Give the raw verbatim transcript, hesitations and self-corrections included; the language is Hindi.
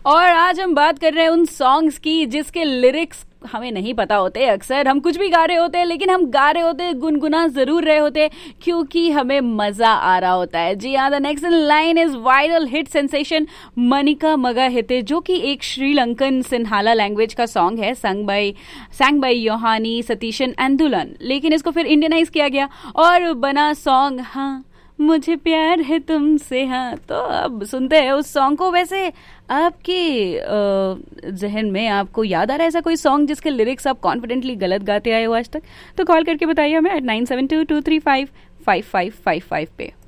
और आज हम बात कर रहे हैं उन सॉन्ग्स की जिसके लिरिक्स हमें नहीं पता होते। अक्सर हम कुछ भी गा रहे होते हैं, लेकिन हम गा रहे होते हैं, गुनगुना जरूर रहे होते हैं क्योंकि हमें मजा आ रहा होता है। जी हाँ, the next in line is viral hit sensation Manika मगा हिते, जो कि एक श्रीलंकन सिन्हाला लैंग्वेज का सॉन्ग है, sung by sung by Yohani Satheesan एंदुलन। लेकिन इसको फिर इंडियनाइज किया गया और बना सॉन्ग हाँ मुझे प्यार है तुमसे। हाँ, तो अब सुनते हैं उस सॉन्ग को। वैसे आपके जहन में आपको याद आ रहा है ऐसा कोई सॉन्ग जिसके लिरिक्स आप कॉन्फिडेंटली गलत गाते आए हो आज तक? तो कॉल करके बताइए हमें eight nine seven to to three five five five five five पे।